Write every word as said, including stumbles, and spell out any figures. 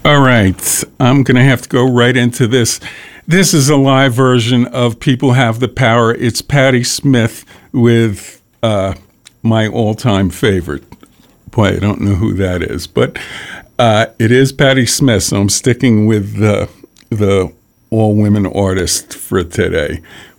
All right, I'm going to have to go right into this. This is a live version of People Have the Power. It's Patti Smith with uh, my all-time favorite. Boy, I don't know who that is, but uh, it is Patti Smith, so I'm sticking with the, the all-women artist for today.